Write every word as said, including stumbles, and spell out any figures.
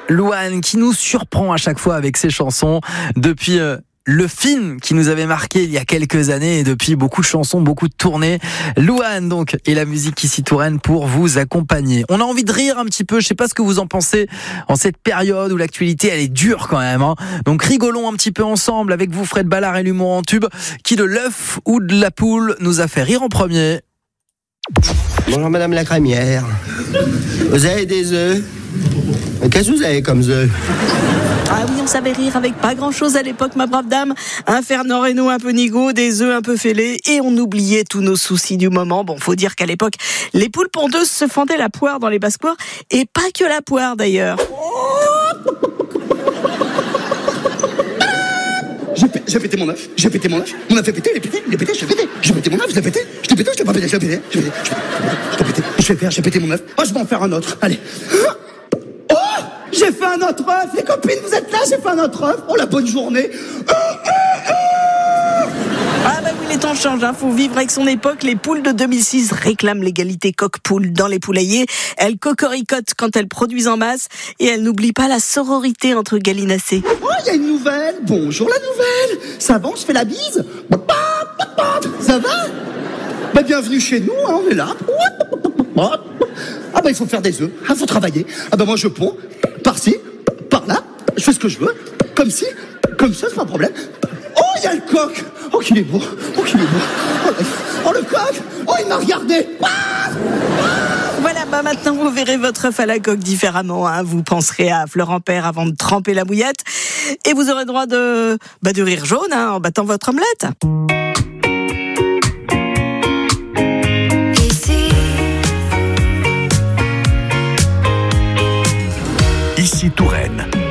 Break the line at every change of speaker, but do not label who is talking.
Louane qui nous surprend à chaque fois avec ses chansons depuis euh, le film qui nous avait marqué il y a quelques années et depuis beaucoup de chansons, beaucoup de tournées. Louane donc et la musique ici Touraine pour vous accompagner. On a envie de rire un petit peu, je sais pas ce que vous en pensez en cette période où l'actualité elle est dure quand même. Hein. Donc rigolons un petit peu ensemble avec vous Fred Ballard et l'humour en tube. Qui de l'œuf ou de la poule nous a fait rire en premier?
Bonjour Madame la crémière. Vous avez des œufs? Qu'est-ce que vous avez comme œufs?
Ah oui, on savait rire avec pas grand-chose à l'époque, ma brave dame. Un Fernand Reynaud un peu nigaud, des œufs un peu fêlés, et on oubliait tous nos soucis du moment. Bon, faut dire qu'à l'époque, les poules pondeuses se fendaient la poire dans les basses-cours, et pas que la poire d'ailleurs.
J'ai, p- j'ai pété mon œuf, j'ai pété mon œuf, mon œuf est pété, il est pété, il est pété, je l'ai pété, j'ai pété mon œuf, je l'ai pété, je l'ai pété, je l'ai pas pété, je l'ai pété, je l'ai pété, je l'ai pété, je vais faire, j'ai pété mon œuf, oh je vais en faire un autre, allez. Oh, j'ai fait un autre œuf, les copines vous êtes là, j'ai fait un autre œuf, oh la bonne journée.
Ah bah oui, les temps changent, hein. Faut vivre avec son époque. Les poules de deux mille six réclament l'égalité coq-poule dans les poulaillers. Elles cocoricotent quand elles produisent en masse et elles n'oublient pas la sororité entre gallinacés.
Oh, il y a une nouvelle, bonjour la nouvelle, ça va, on se fait la bise, ça va? Bah bienvenue chez nous, hein, on est là. Ah bah il faut faire des œufs, il faut travailler. Ah bah moi je ponds, par-ci, par-là, je fais ce que je veux, comme ci, comme ça, c'est pas un problème. Oh, il y a le coq. Oh, qu'il est beau. Oh, qu'il est beau. Oh, le, oh, le coq. Oh, il m'a regardé. Ah
Voilà, bah maintenant vous verrez votre œuf à la coque différemment. Hein. Vous penserez à Florent Père avant de tremper la mouillette. Et vous aurez droit de, bah, de rire jaune hein, en battant votre omelette.
Ici Touraine.